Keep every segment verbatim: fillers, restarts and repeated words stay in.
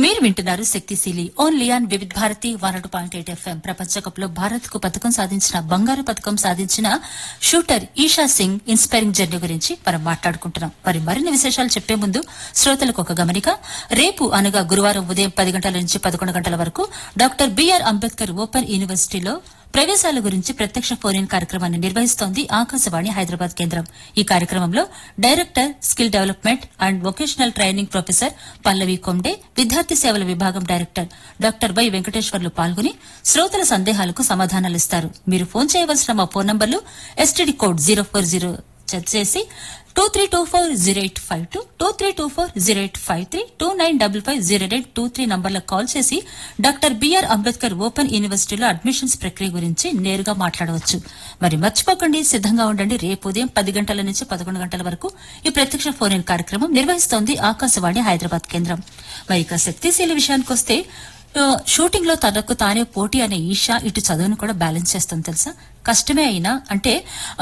మీరు వింటున్నారు శక్తిశీలి only on Vividh Bharati one two point eight FM. ప్రపంచ కప్ లో భారత్ కు పథకం సాధించిన బంగారు పథకం సాధించిన shooter Isha Singh inspiring journey గురించి మనం మాట్లాడుకుంటున్నాం. మరి మరిన్ని విశేషాలు చెప్పే ముందు శ్రోతలకు ఒక గమనిక. రేపు అనగా గురువారం ఉదయం పది గంటల నుంచి పదకొండు గంటల వరకు డాక్టర్ బిఆర్ అంబేద్కర్ ఓపెన్ యూనివర్సిటీలో ప్రవేశాల గురించి ప్రత్యక్ష ఫోన్ ఇన్ కార్యక్రమాన్ని నిర్వహిస్తోంది ఆకాశవాణి హైదరాబాద్ కేంద్రం. ఈ కార్యక్రమంలో director skill development and vocational training professor పల్లవి కొండే, విద్యార్థి సేవల విభాగం డైరెక్టర్ డాక్టర్ వై వెంకటేశ్వర్లు పాల్గొని శ్రోతల సందేహాలకు సమాధానాలిస్తారు. మీరు ఫోన్ చేయవలసిన మా ఫోన్ నంబర్లు STD code zero four zero చేసి two three two four zero eight five two two three two four zero eight five three two nine double five zero eight two three నంబర్లకు call చేసి doctor BR Ambedkar open యూనివర్సిటీలో admissions ప్రక్రియ గురించి నేరుగా మాట్లాడవచ్చు. మరి మర్చిపోకండి, సిద్దంగా ఉండండి. రేపు ఉదయం పది గంటల నుంచి పదకొండు గంటల వరకు ఈ ప్రత్యక్ష ఫోన్ ఇన్ కార్యక్రమం నిర్వహిస్తోంది ఆకాశవాణి హైదరాబాద్ కేంద్రం. మరి ఇక శక్తిశీల విషయానికి వస్తే, షూటింగ్ లో తనకు తానే పోటీ అనే ఈషా ఇటు చదువును కూడా బ్యాలెన్స్ చేస్తుంది. తెలుసా, కష్టమే అయినా అంటే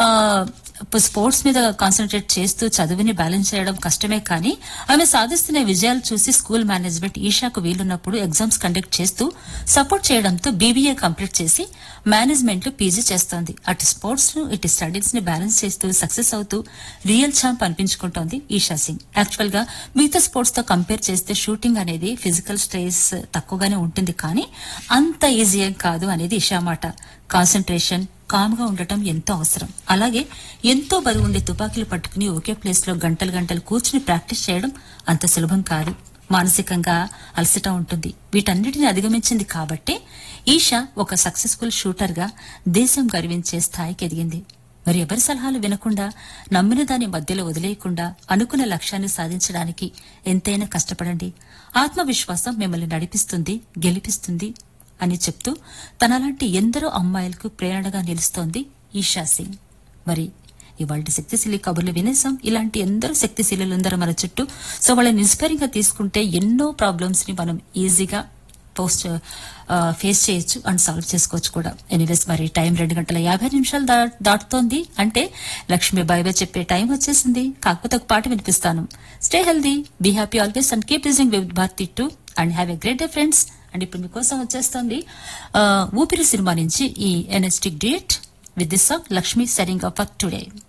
స్పోర్ట్స్ మీద కాన్సన్ట్రేట్ చేస్తూ చదువుని బ్యాలెన్స్ చేయడం కష్టమే, కానీ ఆమె సాధిస్తున్న విజయాలు చూసి స్కూల్ మేనేజ్మెంట్ ఈషాకు వీలున్నప్పుడు ఎగ్జామ్స్ కండక్ట్ చేస్తూ సపోర్ట్ చేయడంతో బీబీఏ కంప్లీట్ చేసి మేనేజ్మెంట్ లో పీజీ చేస్తోంది. అటు స్పోర్ట్స్ ను ఇటు స్టడీస్ ని బ్యాలెన్స్ చేస్తూ సక్సెస్ అవుతూ real champ అనిపించుకుంటోంది Isha Singh. Actual గా మిగతా స్పోర్ట్స్ తో కంపేర్ చేస్తే షూటింగ్ అనేది ఫిజికల్ స్ట్రెస్ తక్కువగానే ఉంటుంది, కానీ అంత ఈజీ ఏం కాదు అనేది ఈషా మాట. కాన్సన్ట్రేషన్, కామ్ గా ఉండటం ఎంతో అవసరం. అలాగే ఎంతో బరువు ఉండే తుపాకీలు పట్టుకుని ఒకే ప్లేస్ లో గంటలు గంటలు కూర్చుని ప్రాక్టీస్ చేయడం అంత సులభం కాదు. మానసికంగా అలసట ఉంటుంది. వీటన్నిటిని అధిగమించింది కాబట్టే ఈషా ఒక సక్సెస్ఫుల్ షూటర్ గా దేశం గర్వించే స్థాయికి ఎదిగింది. మరి ఎవరి సలహాలు వినకుండా, నమ్మిన దాని మధ్యలో వదిలేయకుండా అనుకున్న లక్ష్యాన్ని సాధించడానికి ఎంతైనా కష్టపడండి. ఆత్మవిశ్వాసం మిమ్మల్ని నడిపిస్తుంది, గెలిపిస్తుంది అని చెప్తూ తనలాంటి ఎందరో అమ్మాయిలకు ప్రేరణగా నిలుస్తోంది ఈషా సింగ్. మరి ఇవాళ శక్తిశీలి కబుర్లు వినేసాం. ఇలాంటి ఎందరో శక్తిశీలుందరూ మన చుట్టూ. సో వాళ్ళని ఇన్స్పైరింగ్ గా తీసుకుంటే ఎన్నో ప్రాబ్లమ్స్ ని మనం ఈజీగా పోస్ట్ ఫేస్ చేయొచ్చు అండ్ సాల్వ్ చేసుకోవచ్చు కూడా. ఎనీవేస్, మరి టైం రెండు గంటల యాభై నిమిషాలు దాటుతోంది. అంటే లక్ష్మీ బాయ్ బాయ్ చెప్పే టైం వచ్చేసింది. కాకపోతే ఒక పాట వినిపిస్తాను. Stay healthy, be happy always and keep listening with Bharati two and have a great day friends. And ఇప్పుడు మీకోసం వచ్చేస్తుంది ఊపిరి సినిమా నుంచి ఈ energetic duet with this song Lakshmi సెరింగ్ up today.